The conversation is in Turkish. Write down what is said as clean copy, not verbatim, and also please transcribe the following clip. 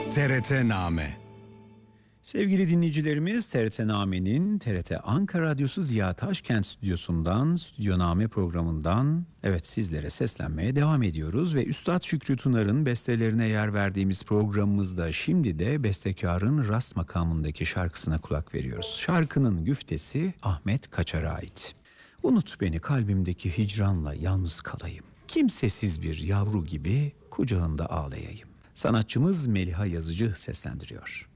TRT-Name. Sevgili dinleyicilerimiz, TRT-Name'nin TRT Ankara Radyosu Ziya Taşkent Stüdyosu'ndan, Stüdyoname programından sizlere seslenmeye devam ediyoruz ve Üstad Şükrü Tunar'ın bestelerine yer verdiğimiz programımızda şimdi de bestekarın rast makamındaki şarkısına kulak veriyoruz. Şarkının güftesi Ahmet Kaçar'a ait. Unut beni kalbimdeki hicranla yalnız kalayım. Kimsesiz bir yavru gibi kucağında ağlayayım. Sanatçımız Meliha Yazıcı seslendiriyor.